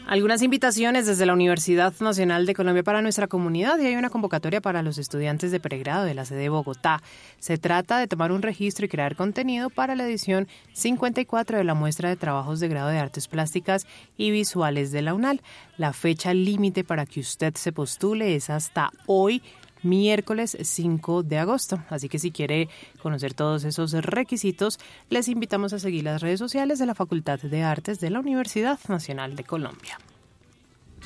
Algunas invitaciones desde la Universidad Nacional de Colombia para nuestra comunidad, y hay una convocatoria para los estudiantes de pregrado de la sede de Bogotá. Se trata de tomar un registro y crear contenido para la edición 54 de la muestra de trabajos de grado de Artes Plásticas y Visuales de la UNAL. La fecha límite para que usted se postule es hasta hoy, miércoles 5 de agosto. Así que si quiere conocer todos esos requisitos, les invitamos a seguir las redes sociales de la Facultad de Artes de la Universidad Nacional de Colombia.